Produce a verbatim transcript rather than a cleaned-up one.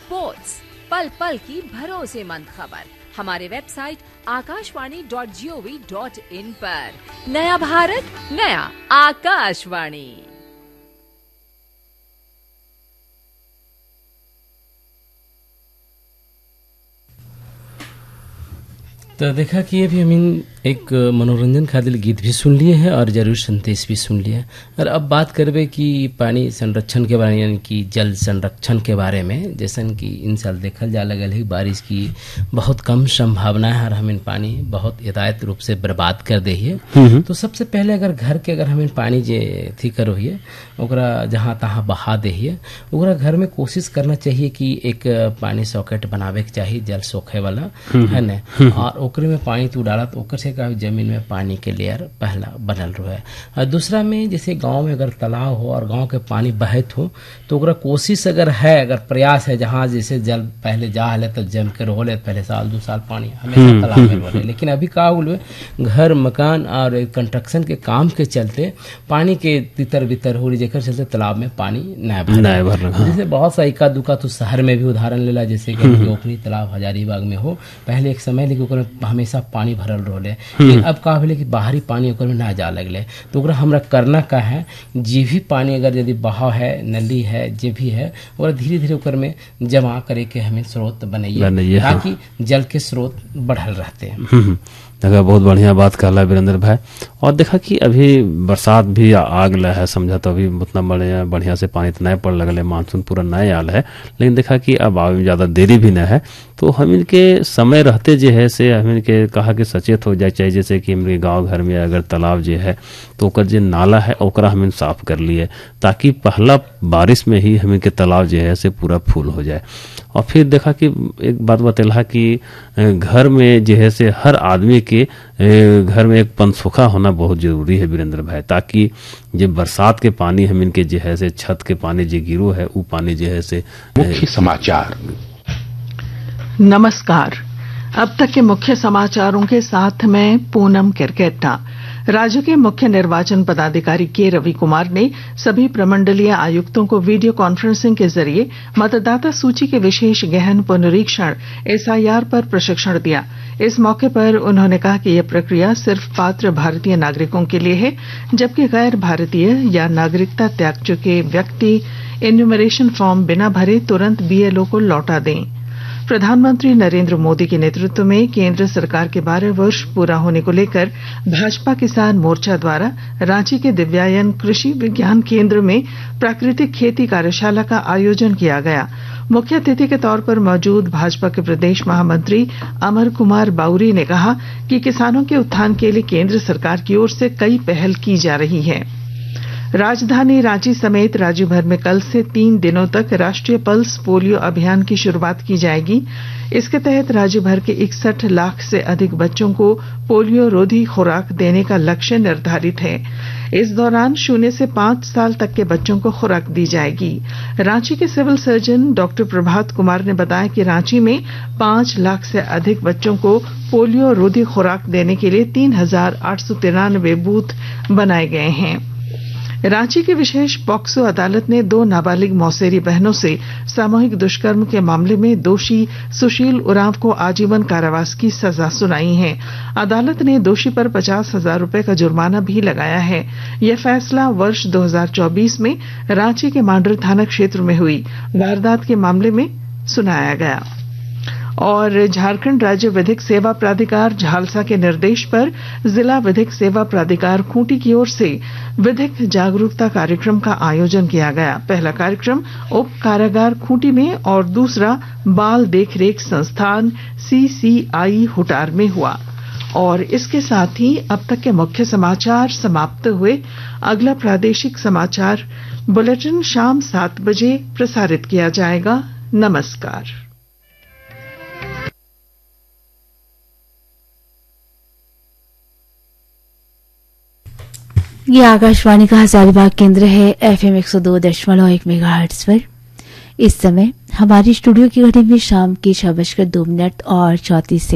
Sports, पल पल की भरोसेमंद खबर हमारे website Akashvani dot G O V dot in पर। नया भारत, नया आकाशवाणी। तो देखा कि अभी हम एक मनोरंजन खातिर गीत भी सुन लिए हैं और जरूर संदेश भी सुन लिए। और अब बात करबे कि पानी संरक्षण के बारे में, यानी कि जल संरक्षण के बारे में। जैसन कि इन साल देखल जा लगल है बारिश की बहुत कम संभावना है और हमें पानी बहुत यथायथ रूप से बर्बाद कर दे है। तो सबसे पहले अगर घर के अगर हमें पानी जे थी करो है ओकरा जहाँ तहाँ बहा दे है, ओकरा घर में कोशिश करना चाहिए कि एक पानी सॉकेट बनावे के चाहिए जल सोखे वाला, है न। और ओकरे में पानी तू डाला तो ओकर से का जमीन में पानी के लेयर पहला बनल रहे। और दूसरा में जैसे गांव में अगर तालाब हो और गांव के पानी बहत हो तो ओकरा कोशिश अगर है, अगर प्रयास है, जहाँ जैसे जल पहले जा हले तो जम के रोले पहले साल दो साल पानी हमेशा तालाब में रोले। लेकिन अभी का हुए घर मकान और कंस्ट्रक्शन के काम के चलते पानी के तितर बितर हो रही, जेकर चलते तालाब में पानी न भर। जैसे बहुत सा इक्का दुक्का तो शहर में भी उदाहरण लेला, जैसे कि ओखरी तालाब हजारीबाग में हो, पहले एक समय लेकिन ओकर हमेशा पानी भरल रोले। लेकिन अब का भेले कि बाहरी पानी ओकर में ना जा लगले। तो ओकरा हमरा करना का है, जे भी पानी अगर यदि बहाव है, नली है, जे भी है, और धीरे धीरे ओकर में जमा करे के हमें स्रोत बनाइए ताकि जल के स्रोत बढ़ल रहते हैं। देखा बहुत बढ़िया बात कहला वीरेंद्र भाई। और देखा कि अभी बरसात भी आ गया है, समझा तो अभी उतना बढ़िया बढ़िया से पानी तो नहीं पड़ लगल है, मानसून पूरा नहीं आल है। लेकिन देखा कि अब आगे ज्यादा देरी भी नहीं है, तो हम इनके समय रहते जो है से हम इनके कहा कि सचेत हो जाए चाहिए। जैसे कि हमारे गांव घर में अगर तालाब जो है तो ओकर जो नाला है ओकरा हम साफ कर लिए, ताकि पहला बारिश में ही हम इनके तालाब जो है से पूरा फूल हो जाए। और फिर देखा कि एक बात बतेला कि घर में जो है से हर आदमी के घर में एक पनसुखा होना बहुत जरूरी है वीरेंद्र भाई, ताकि जब बरसात के पानी हम इनके जो है से छत के पानी जो गिरो है वो पानी जो है से। मुख्य समाचार। नमस्कार, अब तक के मुख्य समाचारों के साथ में पूनम किरकेट्टा। राज्य के मुख्य निर्वाचन पदाधिकारी के रवि कुमार ने सभी प्रमंडलीय आयुक्तों को वीडियो कॉन्फ्रेंसिंग के जरिए मतदाता सूची के विशेष गहन पुनरीक्षण एस आई आर पर प्रशिक्षण दिया। इस मौके पर उन्होंने कहा कि यह प्रक्रिया सिर्फ पात्र भारतीय नागरिकों के लिए है, जबकि गैर भारतीय या नागरिकता त्याग चुके व्यक्ति इन्यूमरेशन फॉर्म बिना भरे तुरंत बी एल ओ को लौटा दें। प्रधानमंत्री नरेंद्र मोदी के नेतृत्व में केंद्र सरकार के बारह वर्ष पूरा होने को लेकर भाजपा किसान मोर्चा द्वारा रांची के दिव्यायन कृषि विज्ञान केंद्र में प्राकृतिक खेती कार्यशाला का आयोजन किया गया। मुख्य अतिथि के तौर पर मौजूद भाजपा के प्रदेश महामंत्री अमर कुमार बाउरी ने कहा कि किसानों के उत्थान के लिए केंद्र सरकार की ओर से कई पहल की जा रही है। राजधानी रांची समेत राज्य भर में कल से तीन दिनों तक राष्ट्रीय पल्स पोलियो अभियान की शुरुआत की जाएगी। इसके तहत राज्य भर के इकसठ लाख से अधिक बच्चों को पोलियो रोधी खुराक देने का लक्ष्य निर्धारित है। इस दौरान शून्य से पांच साल तक के बच्चों को खुराक दी जाएगी। रांची के civil surgeon doctor Prabhat Kumar ने बताया कि रांची में पांच लाख से अधिक बच्चों को पोलियो रोधी खुराक देने के लिए तीन हजार आठ सौ तिरानवे बूथ बनाए गए हैं। रांची की विशेष पॉक्सो अदालत ने दो नाबालिग मौसेरी बहनों से सामूहिक दुष्कर्म के मामले में दोषी सुशील उरांव को आजीवन कारावास की सजा सुनाई है। अदालत ने दोषी पर पचास हजार रूपये का जुर्माना भी लगाया है। यह फैसला वर्ष दो हजार चौबीस में रांची के मांडर थाना क्षेत्र में हुई वारदात के मामले में सुनाया गया। और झारखंड राज्य विधिक सेवा प्राधिकार झालसा के निर्देश पर जिला विधिक सेवा प्राधिकार खूंटी की ओर से विधिक जागरूकता कार्यक्रम का आयोजन किया गया। पहला कार्यक्रम उप कारागार खूंटी में और दूसरा बाल देखरेख संस्थान सी सी आई हुटार में हुआ। और इसके साथ ही अब तक के मुख्य समाचार समाप्त हुए। अगला प्रादेशिक समाचार बुलेटिन शाम सात बजे प्रसारित किया जाएगा। नमस्कार। ये आकाशवाणी का हजारीबाग केंद्र है, एफ एम एक सौ दो दशमलव एक मेगाहर्ट्ज पर। इस समय हमारी स्टूडियो की घड़ी में शाम के छह बजकर दो मिनट और चौतीस